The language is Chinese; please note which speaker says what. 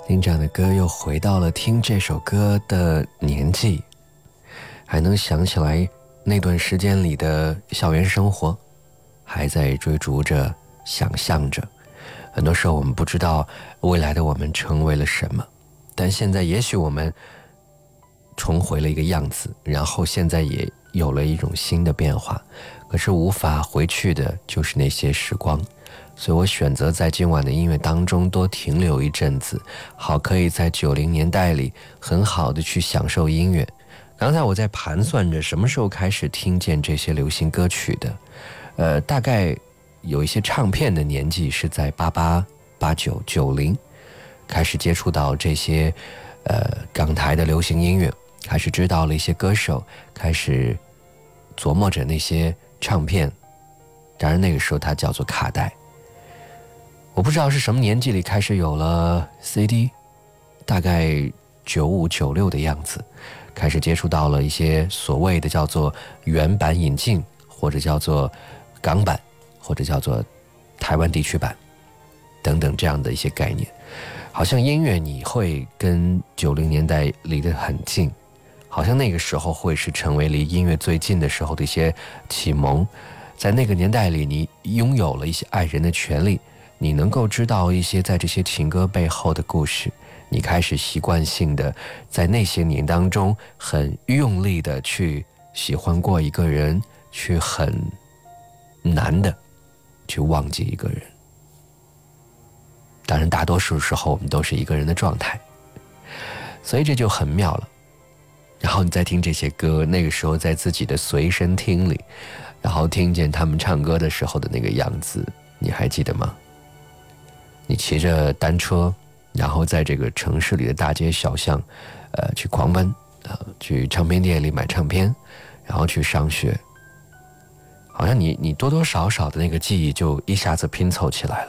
Speaker 1: 听这样的歌又回到了听这首歌的年纪，还能想起来那段时间里的校园生活，还在追逐着想象着。很多时候我们不知道未来的我们成为了什么，但现在也许我们重回了一个样子，然后现在也有了一种新的变化，可是无法回去的就是那些时光。所以我选择在今晚的音乐当中多停留一阵子，好可以在90年代里很好的去享受音乐。刚才我在盘算着什么时候开始听见这些流行歌曲的，大概有一些唱片的年纪是在88、89、90开始接触到这些港台的流行音乐，开始知道了一些歌手，开始琢磨着那些唱片，当然那个时候它叫做卡带。我不知道是什么年纪里开始有了 CD， 大概95、96的样子，开始接触到了一些所谓的叫做原版引进，或者叫做港版，或者叫做台湾地区版等等这样的一些概念。好像音乐你会跟90年代离得很近，好像那个时候会是成为离音乐最近的时候的一些启蒙。在那个年代里，你拥有了一些爱人的权利，你能够知道一些在这些情歌背后的故事，你开始习惯性的在那些年当中很用力的去喜欢过一个人，去很难的去忘记一个人。当然大多数时候我们都是一个人的状态，所以这就很妙了。然后你再听这些歌，那个时候在自己的随身听里，然后听见他们唱歌的时候的那个样子，你还记得吗？你骑着单车，然后在这个城市里的大街小巷去狂奔，去唱片店里买唱片，然后去上学，好像你多多少少的那个记忆就一下子拼凑起来了。